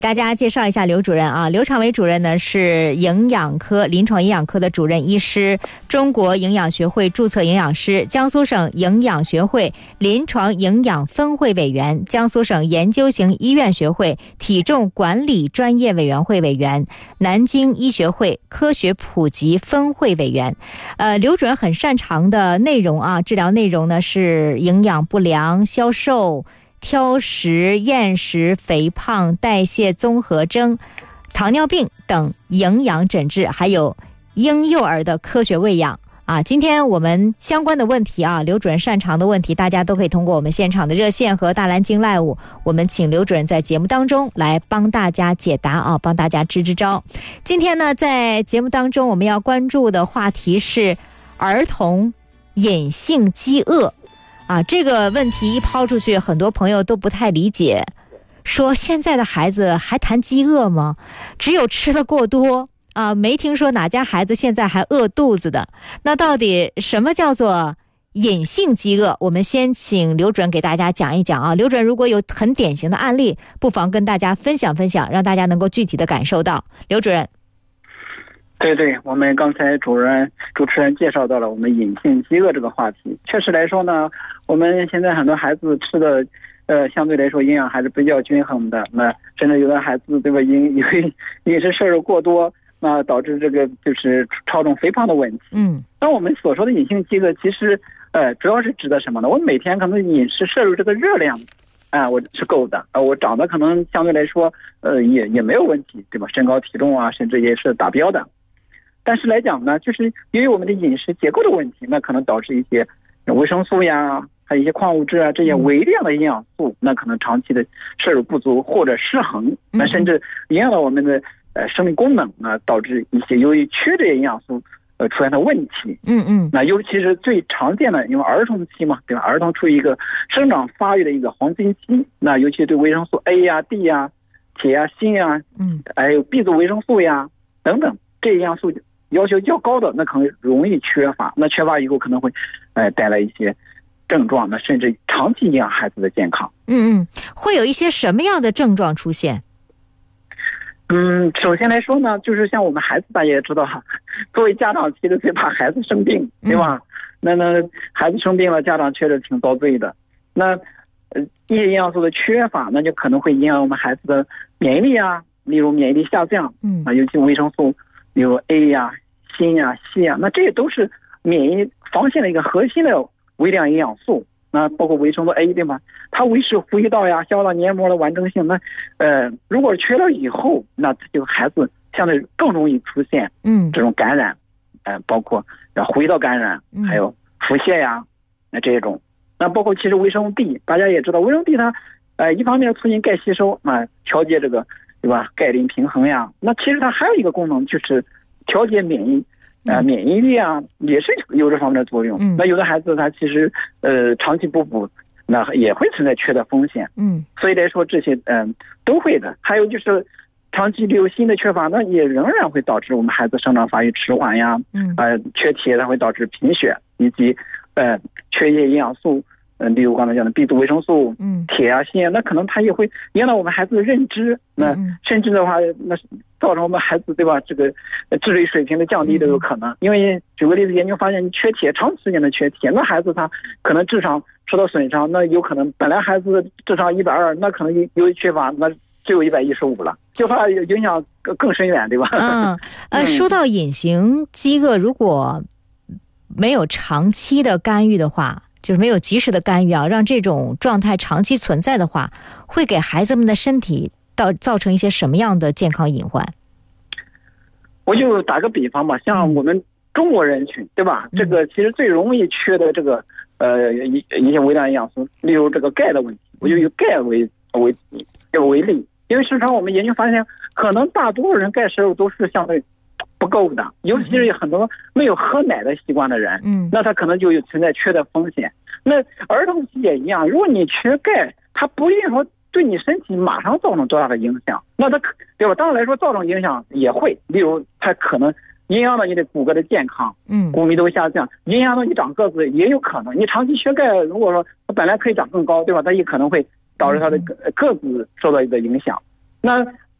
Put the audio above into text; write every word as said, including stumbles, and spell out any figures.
大家介绍一下刘主任啊，刘长伟主任呢是营养科临床营养科的主任医师，中国营养学会注册营养师，江苏省营养学会临床营养分会委员，江苏省研究型医院学会体重管理专业委员会委员，南京医学会科学普及分会委员。呃，刘主任很擅长的内容啊，治疗内容呢是营养不良、消瘦、挑食、厌食、肥胖、代谢综合征、糖尿病等营养诊治，还有婴幼儿的科学喂养啊。今天我们相关的问题啊，刘主任擅长的问题，大家都可以通过我们现场的热线和大蓝鲸 Live， 我们请刘主任在节目当中来帮大家解答啊，帮大家支支招。今天呢，在节目当中我们要关注的话题是儿童隐性饥饿。啊，这个问题一抛出去，很多朋友都不太理解，说现在的孩子还谈饥饿吗？只有吃的过多啊，没听说哪家孩子现在还饿肚子的。那到底什么叫做隐性饥饿？我们先请刘主任给大家讲一讲啊。刘主任如果有很典型的案例，不妨跟大家分享分享，让大家能够具体的感受到。刘主任。 对对，我们刚才主任主持人介绍到了我们隐性饥饿这个话题。确实来说呢，我们现在很多孩子吃的呃相对来说营养还是比较均衡的，那甚至有的孩子对吧，因因为饮食摄入过多，那导致这个就是超重肥胖的问题。嗯，那我们所说的隐性饥饿其实呃主要是指的什么呢？我每天可能饮食摄入这个热量啊、呃，我是够的啊、呃，我长得可能相对来说呃也也没有问题，对吧？身高体重啊，甚至也是达标的。但是来讲呢，就是由于我们的饮食结构的问题，那可能导致一些维生素呀，还有一些矿物质啊，这些微量的营养素，那可能长期的摄入不足或者失衡，那甚至影响到我们的呃生理功能啊，导致一些由于缺这些营养素呃出现的问题。嗯嗯。那尤其是最常见的，因为儿童期嘛，对吧？儿童处于一个生长发育的一个黄金期，那尤其对维生素 A 呀、D 呀、铁呀、锌呀，嗯，还有 B 族维生素呀等等这些营养素要求较高的，那可能容易缺乏，那缺乏以后可能会呃带来一些症状，那甚至长期影响孩子的健康。 嗯嗯，会有一些什么样的症状出现？ 嗯，首先来说呢，就是像我们孩子大家也知道，作为家长其实最怕孩子生病，对吧？嗯、那那孩子生病了，家长确实挺遭罪的。那呃一些营养素的缺乏，那就可能会影响我们孩子的免疫力啊，例如免疫力下降，嗯啊，尤其维生素比如 A 呀、锌呀、硒呀，那这些都是免疫防线的一个核心的微量营养素。那包括维生素 A 对吗？它维持呼吸道呀、消化道黏膜的完整性。那呃，如果缺了以后，那这个孩子相对更容易出现嗯这种感染，呃，包括呼吸道感染，还有腹泻呀，那这种。那包括其实维生素 D， 大家也知道，维生素 D 它呃一方面促进钙吸收，啊，调节这个对吧钙磷平衡呀。那其实它还有一个功能就是调节免疫。呃，免疫力啊，也是有这方面的作用。嗯，那有的孩子他其实呃长期不补，那也会存在缺的风险。嗯，所以来说这些嗯、呃、都会的。还有就是长期留锌的缺乏，那也仍然会导致我们孩子生长发育迟缓呀。嗯，呃，缺铁它会导致贫血，以及呃缺一些营养素。嗯、呃，例如刚才讲的 B 族维生素，嗯，铁啊、锌啊，那可能它也会影响到我们孩子的认知，那甚至的话，那造成我们孩子对吧，这个智力水平的降低都有可能。因为举个例子，研究发现，你缺铁，长时间的缺铁，那孩子他可能智商受到损伤，那有可能本来孩子智商一百二，那可能由于缺乏，那只有一百一十五了，就怕影响更更深远，对吧？ 嗯，呃，说到隐形饥饿，如果没有长期的干预的话。就是没有及时的干预啊，让这种状态长期存在的话，会给孩子们的身体到造成一些什么样的健康隐患？ 我就打个比方吧，像我们中国人群，对吧？嗯、这个其实最容易缺的这个呃一一些微量营养素，例如这个钙的问题，我就以钙为为为例，因为时常我们研究发现，可能大多数人钙摄入都是相对不够的，尤其是很多没有喝奶的习惯的人，嗯，那他可能就有存在缺的风险。那儿童期也一样，如果你缺钙，它不一定说对你身体马上造成多大的影响，那它对吧？当然来说，造成影响也会，例如它可能影响到你的骨骼的健康，嗯，骨密度下降，影响到你长个子也有可能。你长期缺钙，如果说本来可以长更高，对吧？它也可能会导致它的个子受到一个影响。那